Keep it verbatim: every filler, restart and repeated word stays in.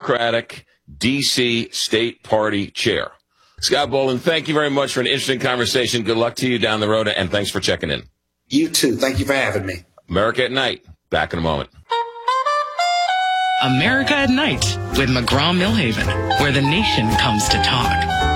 Democratic D C State Party chair. Scott Boland, thank you very much for an interesting conversation. Good luck to you down the road, and thanks for checking in. You too. Thank you for having me. America at Night. Back in a moment. America at Night with McGraw-Millhaven, where the nation comes to talk.